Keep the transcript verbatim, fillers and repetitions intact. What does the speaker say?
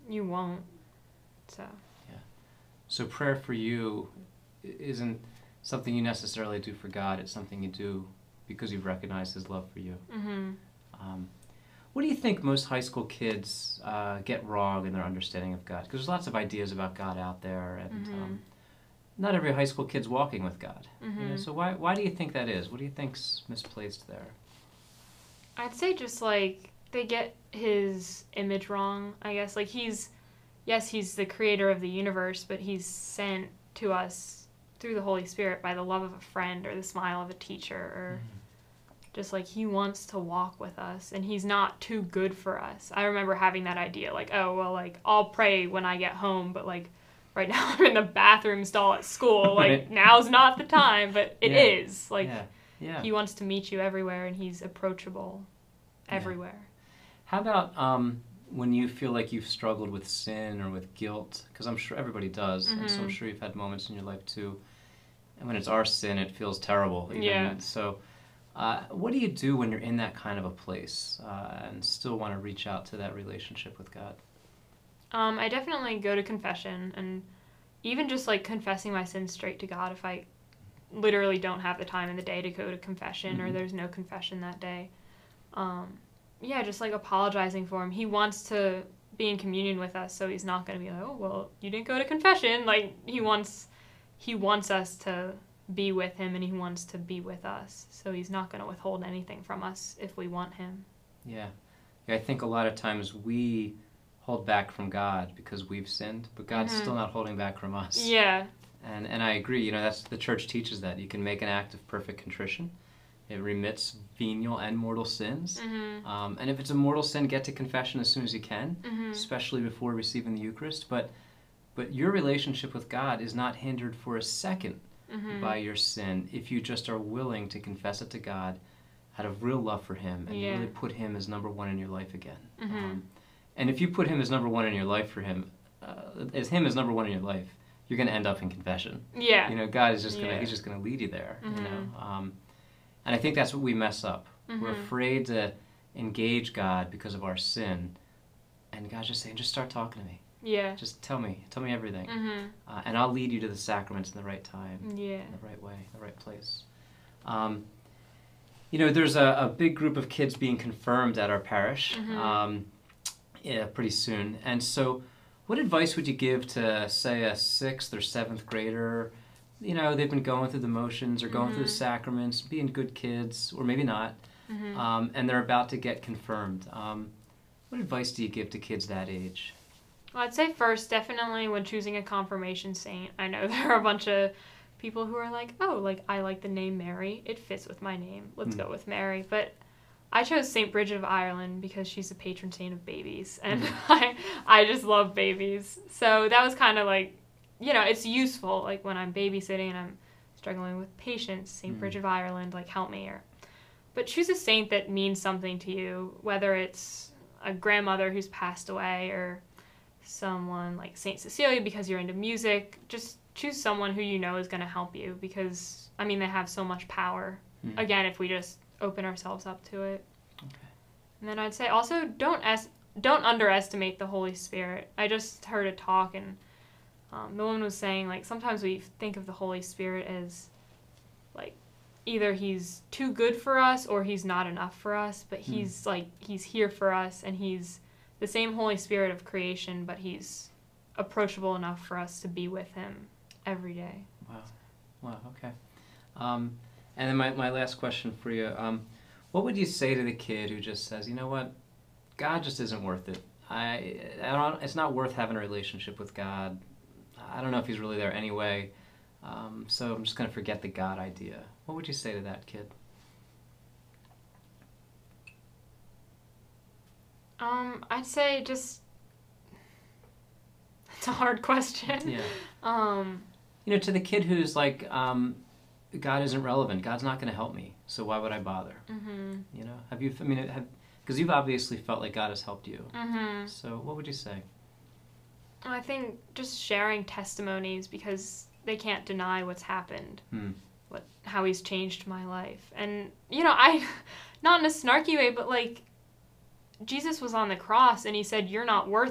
you won't. So. Yeah. So prayer for you isn't something you necessarily do for God. It's something you do because you've recognized His love for you. Mm-hmm. Um, what do you think most high school kids uh, get wrong in their understanding of God? Because there's lots of ideas about God out there, and Mm-hmm. um, not every high school kid's walking with God. Mm-hmm. You know, so why why do you think that is? What do you think's misplaced there? I'd say just like they get his image wrong, I guess. Like he's, yes, he's the creator of the universe, but he's sent to us through the Holy Spirit by the love of a friend or the smile of a teacher, or mm-hmm. just like he wants to walk with us, and he's not too good for us. I remember having that idea, like, oh, well, like I'll pray when I get home, but like right now I'm in the bathroom stall at school. Like Right. Now's not the time, but it Yeah. is. Like Yeah. Yeah. he wants to meet you everywhere, and he's approachable everywhere. Yeah. How about um, when you feel like you've struggled with sin or with guilt? Because I'm sure everybody does, Mm-hmm. and so I'm sure you've had moments in your life too. And when it's our sin, it feels terrible. Even. Yeah. So uh, what do you do when you're in that kind of a place uh, and still want to reach out to that relationship with God? Um, I definitely go to confession, and even just like confessing my sins straight to God if I literally don't have the time in the day to go to confession, mm-hmm. or there's no confession that day. Um, yeah, just like apologizing for him. He wants to be in communion with us, so he's not going to be like, oh, well, you didn't go to confession. Like he wants, he wants us to be with him, and he wants to be with us. So he's not going to withhold anything from us if we want him. Yeah. Yeah, I think a lot of times we hold back from God because we've sinned, but God's mm-hmm. still not holding back from us. Yeah. And and I agree. You know, that's the church teaches that you can make an act of perfect contrition. It remits venial and mortal sins. Mm-hmm. Um, and if it's a mortal sin, get to confession as soon as you can, mm-hmm. especially before receiving the Eucharist. But but your relationship with God is not hindered for a second mm-hmm. by your sin if you just are willing to confess it to God out of real love for Him, and yeah. really put Him as number one in your life again. Mm-hmm. Um, and if you put Him as number one in your life for Him, uh, as Him as number one in your life, you're going to end up in confession. Yeah. You know, God is just going to, yeah. He's just going to lead you there, mm-hmm. you know. Um, and I think that's what we mess up. Mm-hmm. We're afraid to engage God because of our sin. And God's just saying, just start talking to me. Yeah. Just tell me. Tell me everything. Mm-hmm. Uh, and I'll lead you to the sacraments in the right time. Yeah. In the right way, the right place. Um, you know, there's a, a big group of kids being confirmed at our parish mm-hmm. um, yeah, pretty soon. And so what advice would you give to, say, a sixth or seventh grader? You know, they've been going through the motions or going mm-hmm. through the sacraments, being good kids, or maybe not, mm-hmm. um, and they're about to get confirmed. Um, what advice do you give to kids that age? Well, I'd say first, definitely when choosing a confirmation saint, I know there are a bunch of people who are like, oh, like, I like the name Mary. It fits with my name. Let's mm. go with Mary. But I chose Saint Bridget of Ireland because she's the patron saint of babies, and mm. I, I just love babies. So that was kind of like, you know, it's useful, like, when I'm babysitting and I'm struggling with patience, Saint Mm. Bridget of Ireland, like, help me. Or, but choose a saint that means something to you, whether it's a grandmother who's passed away or someone like Saint Cecilia because you're into music. Just choose someone who you know is going to help you because, I mean, they have so much power. Mm. Again, if we just open ourselves up to it. Okay. And then I'd say also don't es- don't underestimate the Holy Spirit. I just heard a talk, and um, the woman was saying, like, sometimes we think of the Holy Spirit as, like, either he's too good for us or he's not enough for us, but he's, mm. like, he's here for us, and he's the same Holy Spirit of creation, but he's approachable enough for us to be with him every day. Wow. Wow, okay. Um, and then my, my last question for you, um, what would you say to the kid who just says, you know what, God just isn't worth it. I, I don't, it's not worth having a relationship with God. I don't know if he's really there anyway, um, so I'm just going to forget the God idea. What would you say to that kid? Um, I'd say just, it's a hard question. Yeah. Um, you know, to the kid who's like, um, God isn't relevant. God's not going to help me, so why would I bother? Mm-hmm. You know, have you? I mean, have because you've obviously felt like God has helped you. Mm-hmm. So, what would you say? I think just sharing testimonies because they can't deny what's happened, hmm. what how He's changed my life, and you know, I, not in a snarky way, but like, Jesus was on the cross and He said, "You're not worth